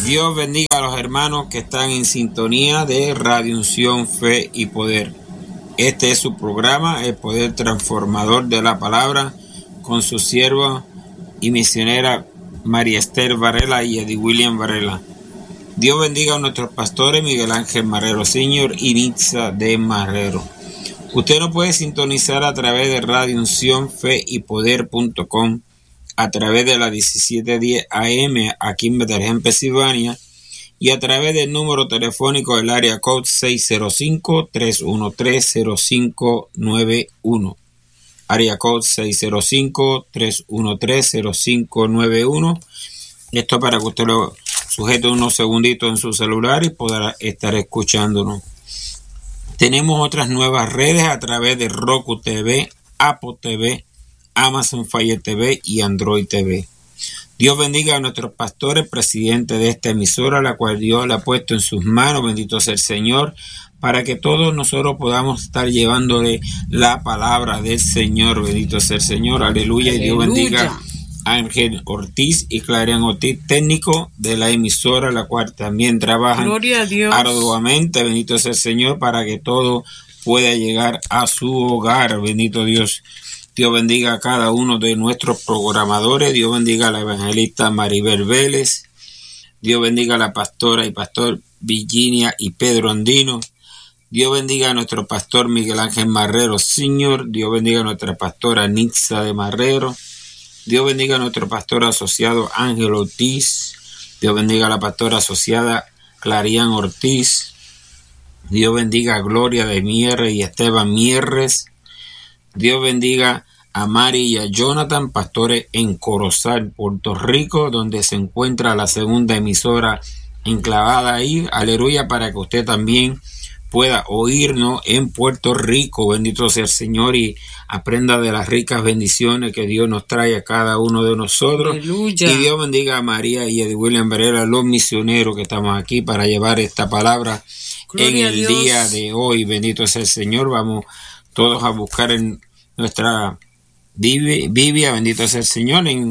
Dios bendiga a los hermanos que están en sintonía de Radio Unción, Fe y Poder. Este es su programa, El Poder Transformador de la Palabra, con su sierva y misionera María Esther Varela y Eddie William Varela. Dios bendiga a nuestros pastores Miguel Ángel Marrero Sr. y Nitza de Marrero. Usted nos puede sintonizar a través de Radio Unción, Fe y Poder.com, a través de la 1710 AM aquí en Bethlehem, Pensilvania, y a través del número telefónico del área code 605-313-0591. Área code 605-313-0591. Esto para que usted lo sujete unos segunditos en su celular y podrá estar escuchándonos. Tenemos otras nuevas redes a través de Roku TV, Apple TV, Amazon Fire TV y Android TV. Dios bendiga a nuestros pastores, presidentes de esta emisora, la cual Dios le ha puesto en sus manos, bendito sea el Señor, para que todos nosotros podamos estar llevándole la palabra del Señor, bendito sea el Señor, aleluya. Y Dios bendiga a Ángel Ortiz y Clarian Ortiz, técnico de la emisora, la cual también trabajan arduamente, bendito sea el Señor, para que todo pueda llegar a su hogar, bendito Dios. Dios bendiga a cada uno de nuestros programadores. Dios bendiga a la evangelista Maribel Vélez. Dios bendiga a la pastora y pastor Virginia y Pedro Andino. Dios bendiga a nuestro pastor Miguel Ángel Marrero Sr. Dios bendiga a nuestra pastora Nitza de Marrero. Dios bendiga a nuestro pastor asociado Ángel Ortiz. Dios bendiga a la pastora asociada Clarian Ortiz. Dios bendiga a Gloria de Mierres y Esteban Mierres. Dios bendiga a Mari y a Jonathan, pastores en Corozal, Puerto Rico, donde se encuentra la segunda emisora enclavada ahí. Aleluya, para que usted también pueda oírnos en Puerto Rico. Bendito sea el Señor y aprenda de las ricas bendiciones que Dios nos trae a cada uno de nosotros. Aleluya. Y Dios bendiga a María y a William Varela, los misioneros que estamos aquí para llevar esta palabra. Gloria en el día de hoy. Bendito sea el Señor. Vamos todos a buscar en nuestra Biblia, bendito sea el Señor, en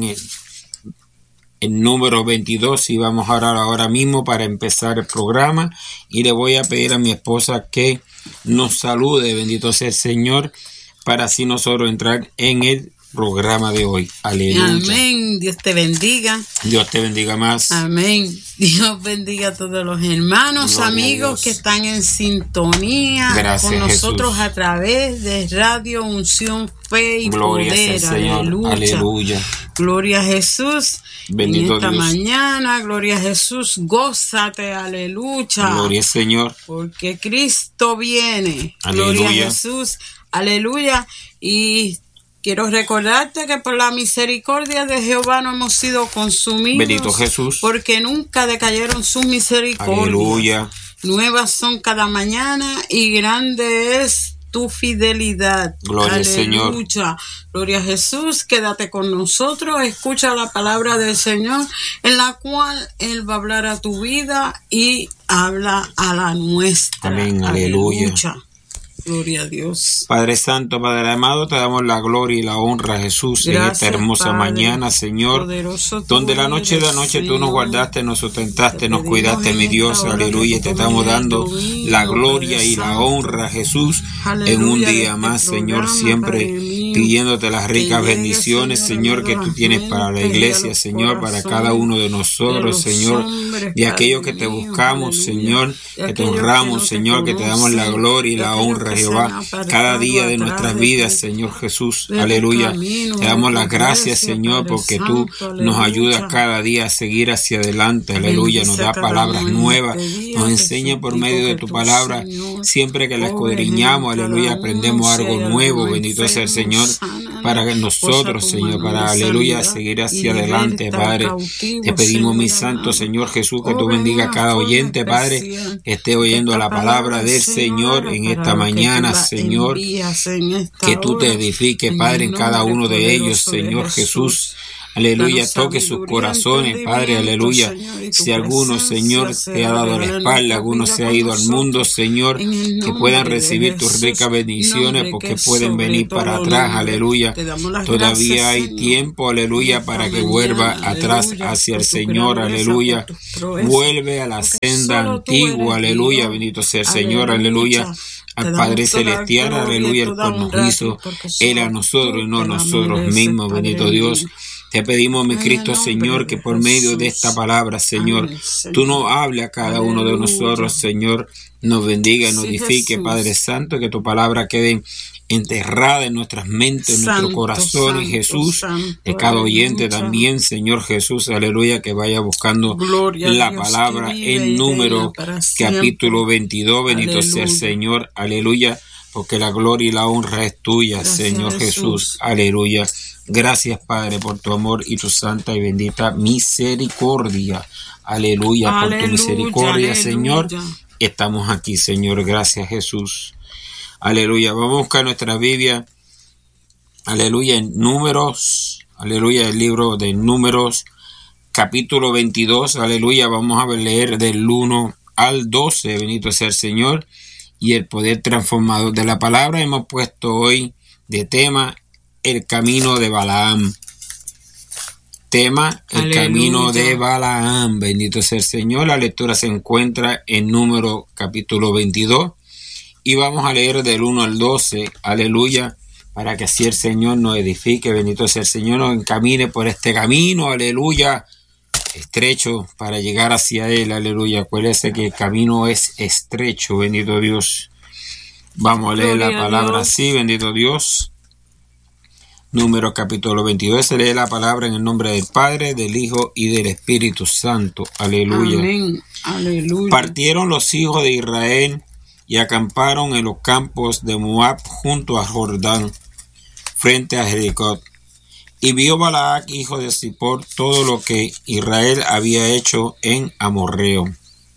el número 22, y vamos a orar ahora mismo para empezar el programa, y le voy a pedir a mi esposa que nos salude, bendito sea el Señor, para así nosotros entrar en el programa de hoy. Aleluya. Amén. Dios te bendiga. Dios te bendiga más. Amén. Dios bendiga a todos los hermanos, gloria amigos que están en sintonía con nosotros, Jesús, a través de Radio Unción, Fe y gloria Poder. Sea el Señor. Aleluya. Aleluya. Gloria a Jesús. Bendito en esta Dios. Mañana, gloria a Jesús, gózate, aleluya. Gloria al Señor. Porque Cristo viene. Aleluya. Gloria a Jesús. Aleluya. Y quiero recordarte que por la misericordia de Jehová no hemos sido consumidos. Bendito Jesús. Porque nunca decayeron sus misericordias. Aleluya. Nuevas son cada mañana y grande es tu fidelidad. Gloria al Señor. Aleluya. Gloria a Jesús. Quédate con nosotros. Escucha la palabra del Señor, en la cual Él va a hablar a tu vida y habla a la nuestra. Amén. Aleluya. Gloria a Dios. Padre Santo, Padre amado, te damos la gloria y la honra, Jesús, gracias, en esta hermosa Padre, mañana, Señor, donde la noche de la noche Señor, tú nos guardaste, nos sustentaste, nos cuidaste, mi Dios, aleluya, te estamos dando la gloria y la honra, Jesús, aleluya, en un día más, Señor, siempre pidiéndote las ricas bendiciones, Señor, que tú tienes para la iglesia, Señor, para cada uno de nosotros, Señor, de aquellos que te buscamos, Señor, que te honramos, Señor, que te damos la gloria y la honra, Jehová, cada día de nuestras vidas, Señor Jesús, aleluya. Te damos las gracias, Señor, porque tú nos ayudas cada día a seguir hacia adelante, aleluya. Nos da palabras nuevas, nos enseña por medio de tu palabra, siempre que la escudriñamos, aleluya, aprendemos algo nuevo, bendito sea el Señor, para que nosotros, Señor, para, aleluya, seguir hacia adelante, Padre. Te pedimos, mi santo Señor Jesús, que tú bendiga a cada oyente, Padre, que esté oyendo la palabra del Señor en esta mañana, Señor, que tú te edifiques, Padre, en cada uno de ellos, Señor Jesús. aleluya, Danos toque sus sabiduría, corazones, Padre, entendimiento, aleluya. Señor, y tu Si alguno, presencia Señor, se te ha dado la revela en espalda, nuestra alguno vida se ha con ido al mundo, nosotros. Señor, En el que puedan nombre de recibir tus ricas Jesús, bendiciones, nombre porque que es pueden sobre venir para todo atrás, nombre. aleluya. Te damos las Todavía gracias, hay Señor, tiempo, por aleluya, esta para que vuelva mañana, atrás aleluya, hacia el por tu Señor, grandeza, aleluya. por tu proeza, Vuelve a la porque senda solo tú antigua, eres aleluya, Dios, bendito sea el Señor, aleluya. aleluya. Te Al damos Padre toda Celestial, gloria y aleluya, el toda cual nos honra a ti, hizo porque Él a solo nosotros y tú no te la nosotros mereces, mismos, Padre bendito Dios. mío. Te pedimos, mi En el Cristo, nombre Señor, que de por medio de esta Jesús. palabra, Señor, Amén, tú nos Señor. hables a cada uno de nosotros, Aleluya. Señor, nos bendiga y nos Sí, edifique, Padre Jesús. Santo, que tu palabra quede enterrada en nuestras mentes, en nuestro Santo, corazón, santo, Jesús, de santo. cada oyente Aleluya. también, Señor Jesús, aleluya, que vaya buscando Gloria a la Dios que palabra vive en y reina Número para siempre. capítulo 22, bendito sea el Aleluya. Señor, aleluya, porque la gloria y la honra es tuya, Gracias, Señor Jesús, Jesús. aleluya. Gracias, Padre, por tu amor y tu santa y bendita misericordia, aleluya, por tu Aleluya, misericordia, Señor. aleluya. Estamos aquí, Señor, gracias, Jesús. Aleluya, vamos a buscar nuestra Biblia, aleluya, en Números, aleluya, el libro de Números, capítulo 22, aleluya, vamos a leer del 1 al 12, bendito sea el Señor, y el poder transformador de la palabra. Hemos puesto hoy de tema el camino de Balaam. Tema, el Aleluya. camino de Balaam, bendito sea el Señor. La lectura se encuentra en Número capítulo 22 y vamos a leer del 1 al 12, aleluya, para que así el Señor nos edifique, bendito sea el Señor, nos encamine por este camino, aleluya, estrecho para llegar hacia Él, aleluya. Acuérdese que el camino es estrecho, bendito Dios. Vamos a leer Gloria la a palabra Dios. así, bendito Dios. Números capítulo 22, se lee la palabra en el nombre del Padre, del Hijo y del Espíritu Santo. Aleluya. Amén. Aleluya. Partieron los hijos de Israel y acamparon en los campos de Moab junto a Jordán, frente a Jericó. Y vio Balac, hijo de Zippor, todo lo que Israel había hecho en Amorreo.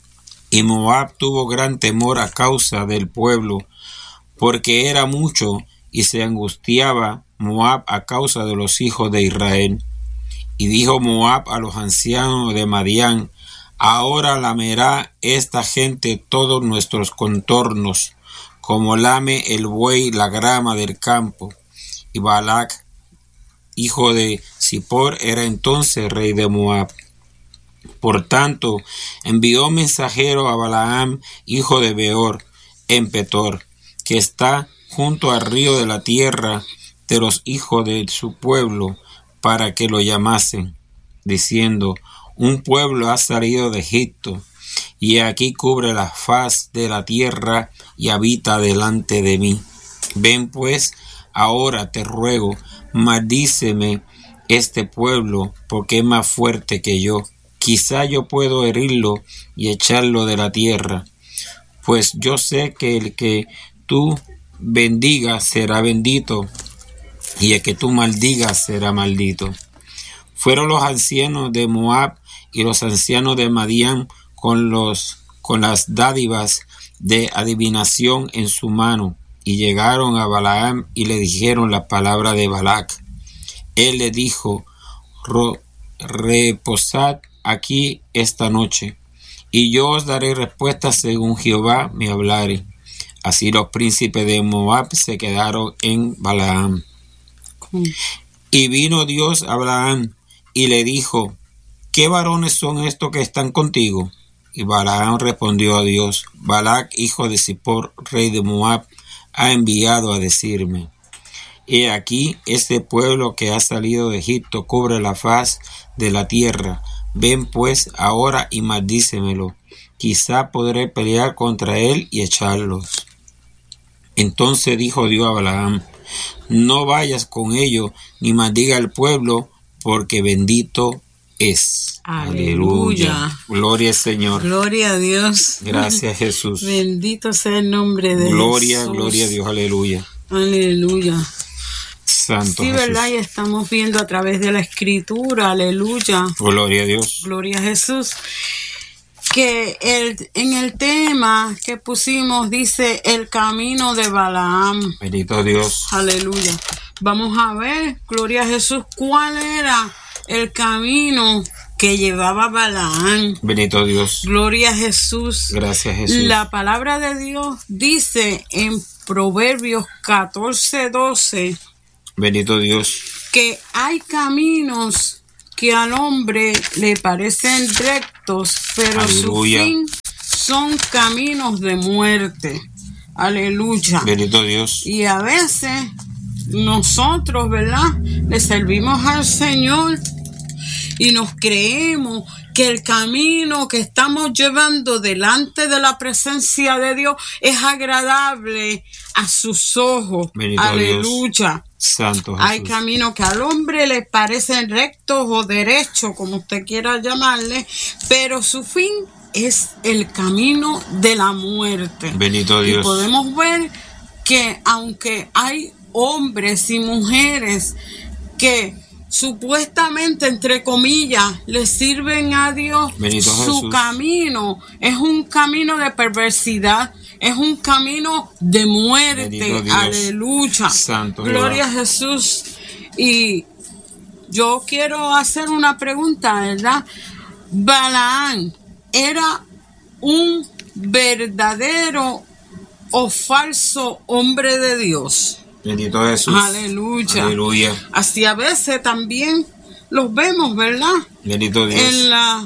Y Moab tuvo gran temor a causa del pueblo, porque era mucho, y se angustiaba Moab a causa de los hijos de Israel. Y dijo Moab a los ancianos de Madián: ahora lamerá esta gente todos nuestros contornos, como lame el buey la grama del campo. Y Balac, hijo de Zippor, era entonces rey de Moab. Por tanto, envió mensajero a Balaam, hijo de Beor, en Petor, que está junto al río de la tierra de los hijos de su pueblo, para que lo llamasen, diciendo: un pueblo ha salido de Egipto, y aquí cubre la faz de la tierra y habita delante de mí. Ven pues, ahora te ruego, maldíceme este pueblo, porque es más fuerte que yo. Quizá yo puedo herirlo y echarlo de la tierra, pues yo sé que el que tú bendigas será bendito, y el que tú maldigas será maldito. Fueron los ancianos de Moab y los ancianos de Madián con las dádivas de adivinación en su mano, y llegaron a Balaam y le dijeron la palabra de Balac. Él le dijo: reposad aquí esta noche, y yo os daré respuesta según Jehová me hablare. Así los príncipes de Moab se quedaron en Balaam. Y vino Dios a Balaam y le dijo: ¿qué varones son estos que están contigo? Y Balaam respondió a Dios: Balac, hijo de Zippor, rey de Moab, ha enviado a decirme: he aquí, este pueblo que ha salido de Egipto cubre la faz de la tierra. Ven pues ahora y maldícemelo. Quizá podré pelear contra él y echarlos. Entonces dijo Dios a Balaam: no vayas con ellos, ni maldiga al pueblo, porque bendito es. Aleluya. Gloria al Señor. Gloria a Dios. Gracias, Jesús. Bendito sea el nombre de Gloria, Jesús. gloria a Dios. Aleluya. Aleluya. Santo Sí, Jesús. ¿verdad? Y estamos viendo a través de la Escritura, aleluya. Gloria a Dios. Gloria a Jesús. Que en el tema que pusimos dice el camino de Balaam. Bendito Dios. Aleluya. Vamos a ver, gloria a Jesús, cuál era el camino que llevaba Balaán. Bendito Dios. Gloria a Jesús. Gracias, Jesús. La palabra de Dios dice en Proverbios 14:12. Bendito Dios. Que hay caminos que al hombre le parecen rectos, pero Aleluya. su fin son caminos de muerte. Aleluya. Bendito Dios. Y a veces nosotros, ¿verdad?, le servimos al Señor y nos creemos que el camino que estamos llevando delante de la presencia de Dios es agradable a sus ojos. Bendito Aleluya. Dios. Santo Jesús. Hay caminos que al hombre le parecen rectos o derechos, como usted quiera llamarle, pero su fin es el camino de la muerte. Bendito Dios. Y podemos ver que aunque hay hombres y mujeres que supuestamente, entre comillas, le sirven a Dios, Bendito su Jesús. camino es un camino de perversidad, es un camino de muerte. Bendito Dios. Aleluya. Santo Gloria Jehová. a Jesús. Y yo quiero hacer una pregunta, ¿verdad? Balaán, ¿era un verdadero o falso hombre de Dios? Bendito Jesús. Aleluya. Aleluya. Así a veces también los vemos, ¿verdad? Bendito Dios. En las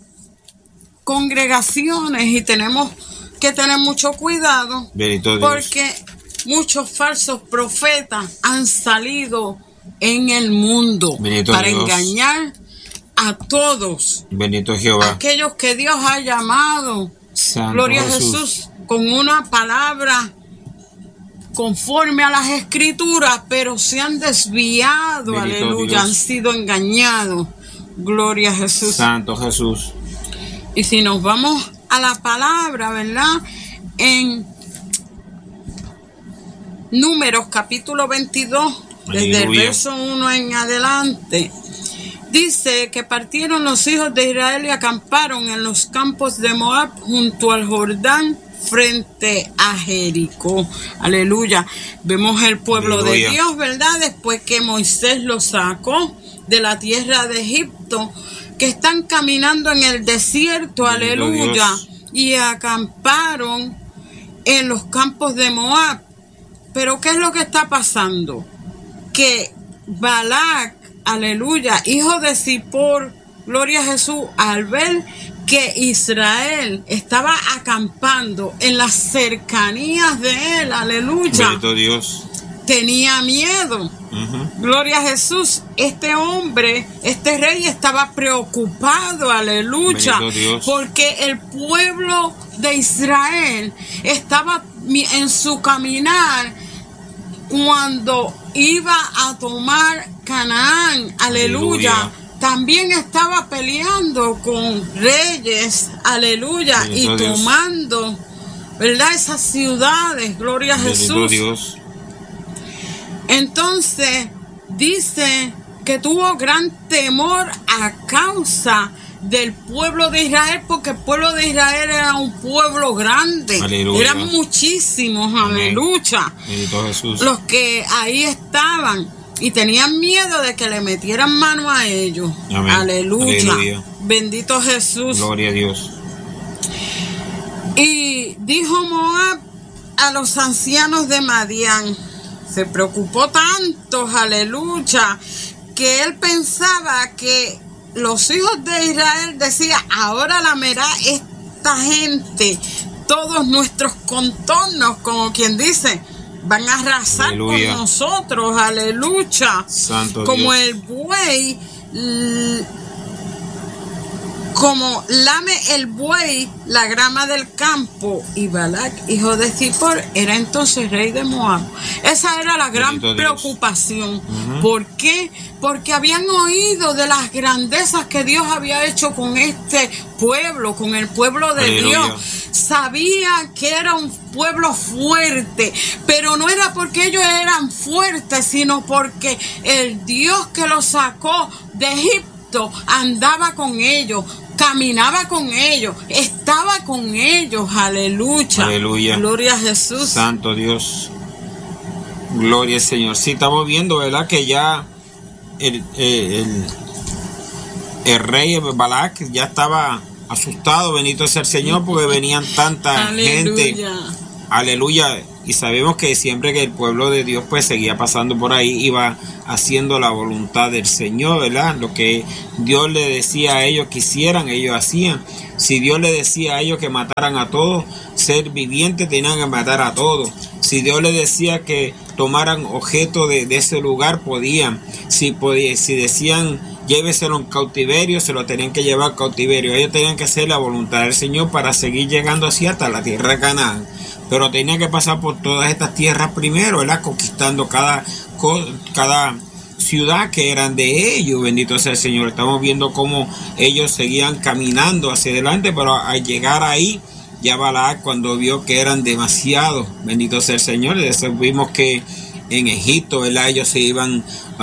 congregaciones, y tenemos que tener mucho cuidado Bendito Dios. porque muchos falsos profetas han salido en el mundo Bendito para Dios. engañar a todos Bendito Jehová. aquellos que Dios ha llamado. Santo Gloria a Jesús. Jesús, con una palabra conforme a las escrituras, pero se han desviado. Bendito Aleluya, Dios. han sido engañados. Gloria a Jesús. Santo Jesús. Y si nos vamos a la palabra, ¿verdad? En Números capítulo 22, desde el Aleluya. verso 1 en adelante, dice que partieron los hijos de Israel y acamparon en los campos de Moab junto al Jordán frente a Jericó. Aleluya. Vemos el pueblo Aleluya. de Dios, ¿verdad? Después que Moisés los sacó de la tierra de Egipto, que están caminando en el desierto. Bendito Aleluya. Dios. Y acamparon en los campos de Moab. Pero ¿qué es lo que está pasando? Que Balac, aleluya, hijo de Zippor, gloria a Jesús, al ver que Israel estaba acampando en las cercanías de él, aleluya, Bendito Dios. tenía miedo. Ujú. Gloria a Jesús. Este hombre, este rey estaba preocupado, aleluya, Bendito Dios. porque el pueblo de Israel estaba en su caminar cuando iba a tomar Canaán, aleluya. Aleluya. También estaba peleando con reyes, aleluya, Bendito y Dios. tomando, ¿verdad?, esas ciudades, gloria a Bendito Jesús. Dios. Entonces dice que tuvo gran temor a causa del pueblo de Israel, porque el pueblo de Israel era un pueblo grande. Aleluya. Eran muchísimos, aleluya, Bendito Jesús. los que ahí estaban, y tenían miedo de que le metieran mano a ellos. Amén. Aleluya. Aleluya. Bendito Jesús. Gloria a Dios. Y dijo Moab a los ancianos de Madián, se preocupó tanto, aleluya, que él pensaba que los hijos de Israel decían, ahora lamerá esta gente todos nuestros contornos, como quien dice, van a arrasar Aleluya. con nosotros, aleluya, Santo como Dios. el buey, como lame el buey la grama del campo. Y Balac, hijo de Zippor, era entonces rey de Moab. Esa era la gran Bendito Dios. preocupación. Ujú. ¿Por qué? Porque habían oído de las grandezas que Dios había hecho con este pueblo, con el pueblo de Aleluya. Dios. Sabían que era un pueblo fuerte, pero no era porque ellos eran fuertes, sino porque el Dios que los sacó de Egipto andaba con ellos, caminaba con ellos, estaba con ellos, aleluya. Aleluya. Gloria a Jesús. Santo Dios. Gloria al Señor. Sí, estamos viendo, ¿verdad? Que ya el rey Balac ya estaba asustado, bendito sea el Señor, porque venían tanta gente. Aleluya. Y sabemos que siempre que el pueblo de Dios pues seguía pasando por ahí, iba haciendo la voluntad del Señor, ¿verdad? Lo que Dios le decía a ellos que hicieran, ellos hacían. Si Dios le decía a ellos que mataran a todos, ser vivientes tenían que matar a todos. Si Dios le decía que tomaran objeto de ese lugar, podían. Si decían lléveselo en cautiverio, se lo tenían que llevar a cautiverio. Ellos tenían que hacer la voluntad del Señor para seguir llegando así hasta la tierra de Canaán. Pero tenía que pasar por todas estas tierras primero, ¿verdad? Conquistando cada ciudad que eran de ellos, bendito sea el Señor. Estamos viendo cómo ellos seguían caminando hacia adelante, pero al llegar ahí, ya Balac cuando vio que eran demasiados, bendito sea el Señor, vimos que en Egipto, ¿verdad? Ellos se iban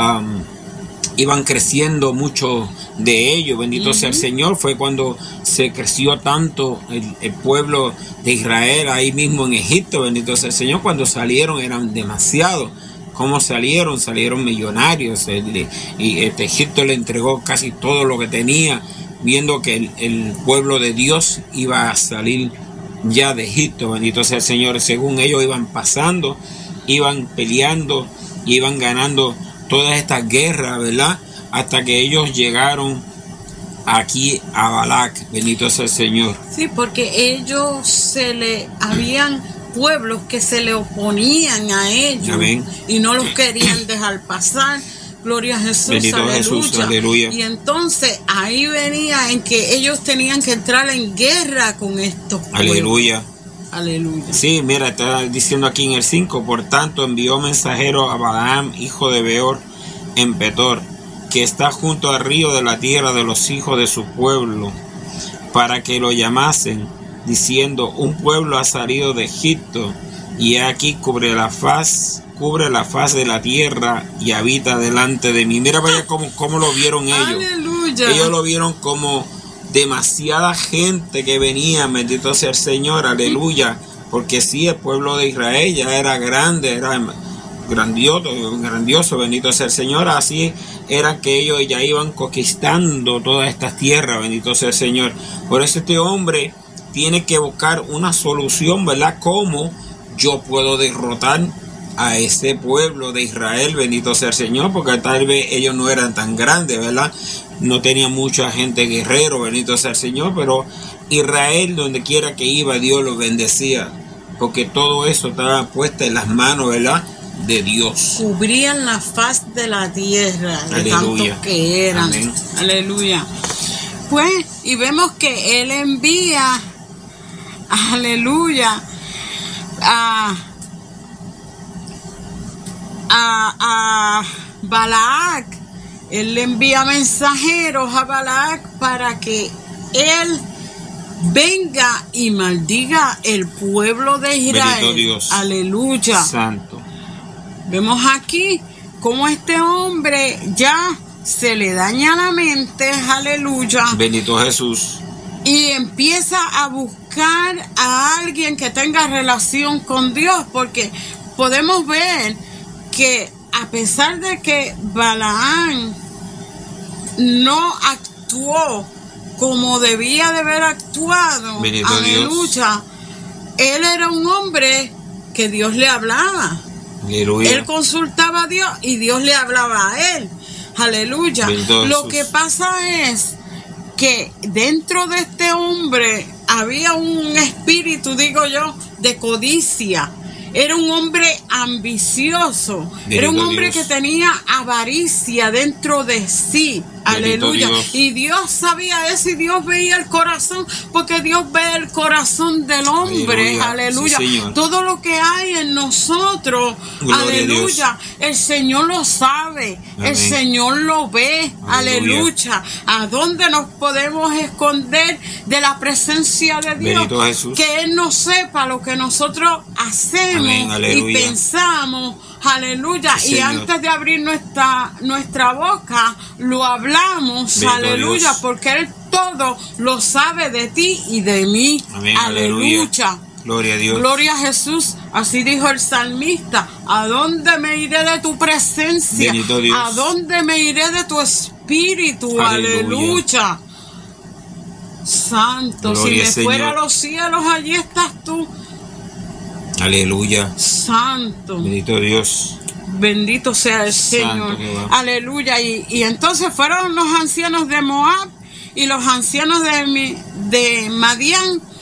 creciendo mucho de ellos, bendito sea el Señor. Fue cuando se creció tanto el pueblo de Israel ahí mismo en Egipto, bendito sea el Señor. Cuando salieron eran demasiados. ¿Cómo salieron? Salieron millonarios, y Egipto le entregó casi todo lo que tenía, viendo que el pueblo de Dios iba a salir ya de Egipto, bendito sea el Señor. Según ellos iban pasando, iban peleando, iban ganando todas estas guerras, ¿verdad? Hasta que ellos llegaron aquí a Balac, bendito sea el Señor. Sí, porque ellos habían pueblos que se le oponían a ellos. Amén. Y no los querían dejar pasar. Gloria a Jesús, bendito aleluya. Jesús, aleluya. Y entonces ahí venía en que ellos tenían que entrar en guerra con estos pueblos. Aleluya. Aleluya. Sí, mira, está diciendo aquí en el 5, por tanto envió mensajero a Balaam, hijo de Beor, en Petor, que está junto al río de la tierra de los hijos de su pueblo, para que lo llamasen, diciendo, un pueblo ha salido de Egipto, y aquí cubre la faz de la tierra y habita delante de mí. Mira vaya cómo lo vieron ellos. Aleluya. Ellos lo vieron como demasiada gente que venía, bendito sea el Señor, aleluya, porque sí, el pueblo de Israel ya era grande, era grandioso, bendito sea el Señor. Así era que ellos ya iban conquistando todas estas tierras, bendito sea el Señor. Por eso este hombre tiene que buscar una solución, ¿verdad? ¿Cómo yo puedo derrotar a ese pueblo de Israel, bendito sea el Señor? Porque tal vez ellos no eran tan grandes, ¿verdad? No tenían mucha gente guerrero, bendito sea el Señor, pero Israel, donde quiera que iba, Dios los bendecía, porque todo eso estaba puesto en las manos, ¿verdad?, de Dios. Cubrían la faz de la tierra, de aleluya, tanto que eran. amén, aleluya. Pues, y vemos que Él envía, aleluya, a Balac. Él le envía mensajeros a Balac para que él venga y maldiga el pueblo de Israel. Bendito Dios. Aleluya. Santo. Vemos aquí cómo este hombre ya se le daña la mente, aleluya. Bendito Jesús. Y empieza a buscar a alguien que tenga relación con Dios, porque podemos ver que a pesar de que Balaam no actuó como debía de haber actuado, bendito aleluya, Dios, él era un hombre que Dios le hablaba. Aleluya. Él consultaba a Dios y Dios le hablaba a él. Aleluya. Lo que pasa es que dentro de este hombre había un espíritu, digo yo, de codicia. Era un hombre ambicioso. Era un hombre que tenía avaricia dentro de sí. Aleluya. Y Dios sabía eso y Dios veía el corazón, porque Dios ve el corazón del hombre. Aleluya. Sí, todo lo que hay en nosotros, aleluya, el Señor lo sabe. Amén. El Señor lo ve. Aleluya. ¿A dónde nos podemos esconder de la presencia de Dios? Que Él no sepa lo que nosotros hacemos. Amén. Y pensamos. Aleluya. Sí, y antes de abrir nuestra boca, lo hablamos. Bendito aleluya. Dios. Porque Él todo lo sabe de ti y de mí. Amén. Aleluya. Gloria a Dios. Gloria a Jesús. Así dijo el salmista. ¿A dónde me iré de tu presencia? Bendito Dios. ¿A dónde me iré de tu espíritu? espíritu. Aleluya. Santo, Gloria, si me fuera a Señor. los cielos, allí estás tú. Aleluya. Santo. Bendito Dios. Bendito sea el Santo Señor. Jehová. Aleluya. Y entonces fueron los ancianos de Moab y los ancianos de Madián